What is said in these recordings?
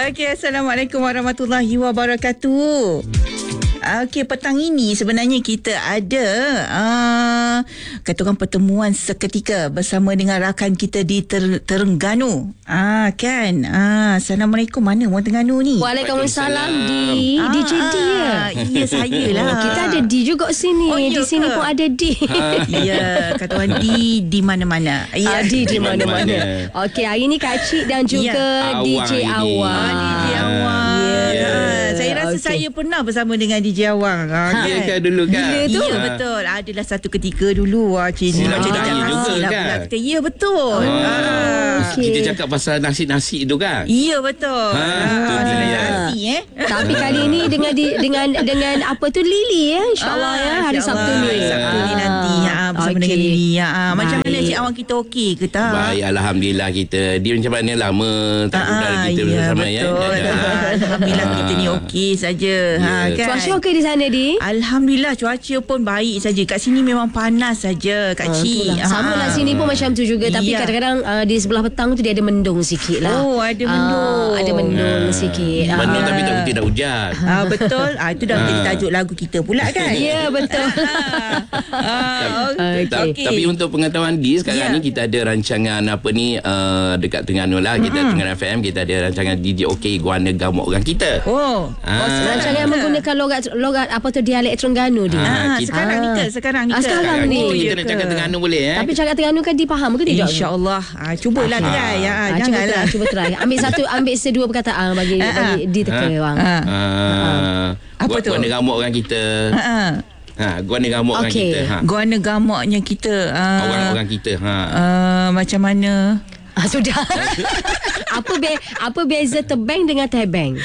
Okey, Assalamualaikum warahmatullahi wabarakatuh. Okey, petang ini sebenarnya kita ada kata orang pertemuan seketika bersama dengan rakan kita di Terengganu. Kan. Assalamualaikum, mana orang Terengganu ni? Waalaikumsalam di DJ D ya. Ya, saya lah. Kita ada D juga sini. Di sini pun ada D. Ya, kata orang di mana-mana. Ya, D di mana-mana. Okey, hari ni Kak Cik dan juga DJ Awang. DJ Awang. Saya rasa saya pernah bersama dengan DJ Awang. Ya kan dulu kan? Ya, betul. Adalah satu ketika dulu Silap cerita juga kan? Ya, betul. Kita cakap pasal nasi-nasi tu kan? Ya, betul. Nasi Tapi kali ini dengan apa tu Lily ya, insya-Allah ya, hari Sabtu ni. Sabtu ni nanti bersama dengan Lily. Macam mana Cik Awang kita okey ke tak? Baik, alhamdulillah kita. Dia macam mana lama tak udara kita bersama ya. Alhamdulillah kita ni okey saja. Kan? Cuaca okey di sana di? Alhamdulillah cuaca pun baik saja. Kat sini memang panas saja Kak Cik. Sama lah sini pun macam tu juga. Tapi kadang-kadang di sebelah petang tu dia ada mendung sikit lah. Oh, ada mendung. Ada mendung sikit. Mendung tapi tak tidak hujan. Betul. Itu dah menjadi tajuk lagu kita pula kan? Ya, betul. Tapi untuk pengetahuan di sekarang ni kita ada rancangan apa ni dekat Terengganu lah. Kita Terengganu FM, kita ada rancangan DJ OK Guana Gamuk Orang Kita. Rancangan yang menggunakan logat apa tu dialek Terengganu dia. Sekarang ni kita nak cakap Terengganu boleh Tapi cakap Terengganu kan difaham ke tidak? InsyaAllah. Cubalah try. Janganlah. Cuba try. Ambil sedua perkataan bagi diteka orang. Apa tu? Guana Gamuk Orang Kita. Guana Gamuk Orang Kita. Guana gamuknya kita. Orang-orang kita. Macam mana? Sudah. Apa beza tebeng dengan tebeng?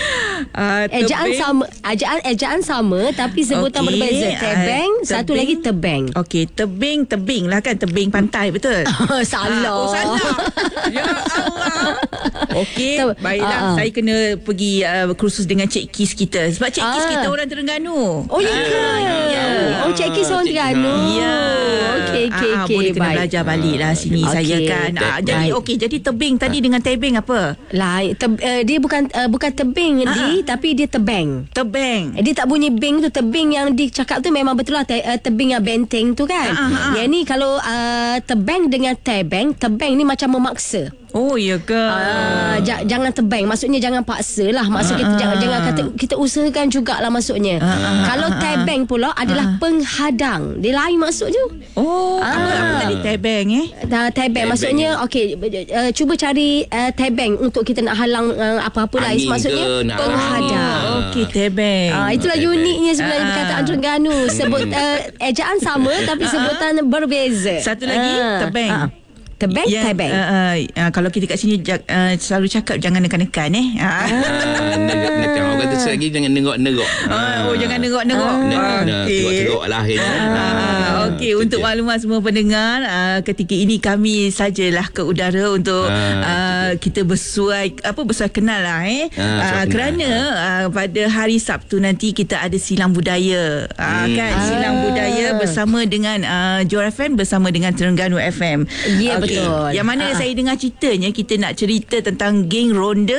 Ejaan sama tapi sebutan berbeza. Tebeng, satu lagi tebeng. Okey, tebing lah kan, tebing pantai, betul? Salah. Salah. Ya Allah. Okey, baiklah. Saya kena pergi kursus dengan Cik Kis kita. Sebab Cik Kis kita orang Terengganu. Oh, ya ke? Oh, Cik Kis orang Terengganu. Ya. Okey. Boleh kena belajar balik lah sini saya kan. Jadi tebing tadi dengan tebing apa? Dia bukan tebing tapi dia tebeng. Dia tak bunyi beng tu. Tebing yang dicakap tu memang betul lah tebing yang benteng tu kan. Yang ni kalau tebeng dengan tebeng ni macam memaksa. Oh, ya ke? Jangan tebeng. Maksudnya jangan paksa lah. Maksud kita jangan kata kita usahakan jugalah maksudnya. Kalau tebeng pula adalah penghadang. Dia lain maksudnya. Apa tadi tebeng tebeng maksudnya okey, cuba cari tebeng untuk kita nak halang apa-apa lah. Maksudnya penghadang. Okey, tebeng. Itulah uniknya sebenarnya perkataan Terengganu. Sebut ejaan sama tapi sebutan berbeza. Satu lagi tebeng. Tebeng. Kalau kita kat sini selalu cakap jangan nekan-nekan nekan. Orang kata lagi jangan nerok-nerok. Jangan nerok-nerok. Teruk lah akhirnya. Okey, untuk maklumat semua pendengar, ketika ini kami sajalah ke udara untuk kita bersuai kenal lah kerana pada hari Sabtu nanti kita ada silang budaya kan, silang budaya bersama dengan Johor FM bersama dengan Terengganu FM. Ya, betul. Yang mana saya dengar ceritanya kita nak cerita tentang geng ronda.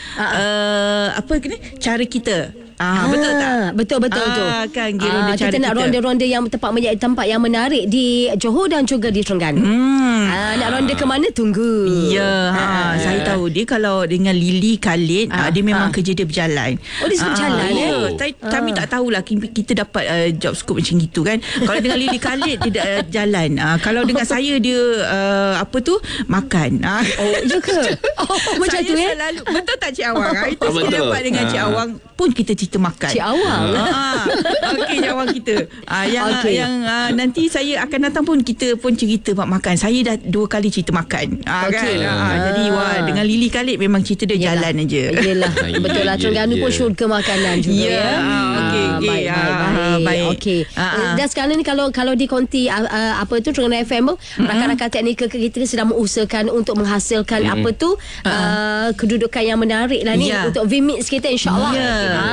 Cara kita. Betul tak? Betul tu. Kan ronda kita nak ronda-ronda yang menjadi tempat yang menarik di Johor dan juga di Terengganu. Nak ronda ke mana? Tunggu. Ya, saya tahu dia kalau dengan Lily Khalid dia memang kerja dia berjalan. Oh, dia berjalan Kami tak tahulah kita dapat job scope macam gitu kan. Kalau dengan Lily Khalid dia jalan. Kalau dengan saya dia makan. Oh, ya ke? Macam tu selalu, betul tak Cik Awang? Itu saya dapat dengan Cik Awang pun kita cerita makan. Cik Awang. Okey, Cik Awang kita. Yang nanti saya akan datang pun kita pun cerita bab makan. Saya dah 2 kali cerita makan. Kan? Jadi dengan Lily Khalid memang cerita dia jalan aja. Yelah. Betul lah. Terengganu pun syurga makanan juga. Okey. Baik. Okey. Dan sekarang ni kalau di konti Terengganu FM rakan-rakan teknikal kita sedang mengusahakan untuk menghasilkan kedudukan yang menarik lah ni untuk V-Mix kita insya-Allah.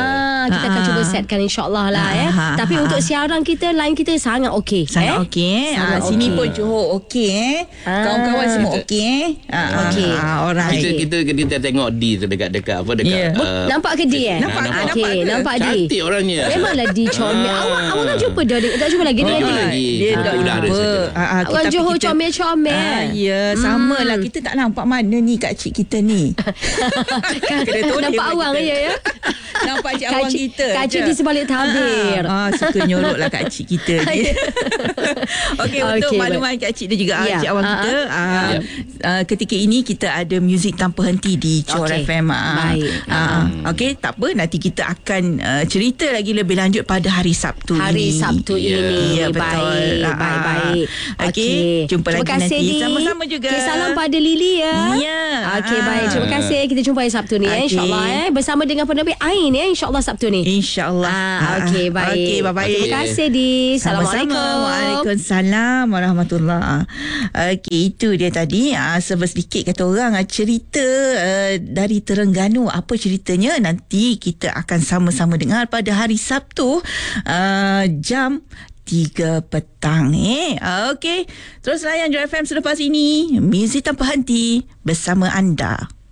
kita akan cuba setkan insyaAllah lah Tapi untuk siaran kita, line kita sangat okey. Sangat okey. Sini pun Johor okey. Kawan-kawan semua okey. Okey. Alright. Kita tengok D tu dekat-dekat apa dekat. Nampak ke D Nampak. Nampak D. Cantik orangnya. Memanglah D comel. Awak nak jumpa dia? Tak jumpa lagi dengan D. Dia dah udara saja. Orang Johor comel-comel. Ya, sama lah. Kita tak nampak mana ni kak cik kita ni. Nampak awang je ya. Nampak cik awang kita. Kak cik di sebalik tabir. Suka nyorok lah kak cik kita ni. Okey, untuk makluman kak cik dan juga cik awang kita. Ketika ini kita ada muzik tanpa henti di Johor FM. Baik. Okey, tak apa. Nanti kita akan cerita lagi lebih lanjut pada hari Sabtu ini. Hari Sabtu ini. Ya, betul. Baik. Okey, jumpa lagi nanti. Sama-sama juga. Salam pada Lily ya. Ya. Okey, baik. Terima kasih. Kita jumpa hari Sabtu ni insyaAllah bersama dengan penerbit Ain insyaAllah Sabtu ni. InsyaAllah. Okey, baik. Okey, bye-bye. Terima kasih di. Assalamualaikum. Waalaikumsalam warahmatullahi. Okey, itu dia tadi. Sedikit kata orang cerita dari Terengganu. Apa ceritanya? Nanti kita akan sama-sama dengar pada hari Sabtu jam 3 petang. Okey. Terus layan Johor FM selepas ini. Muzik tanpa henti bersama anda.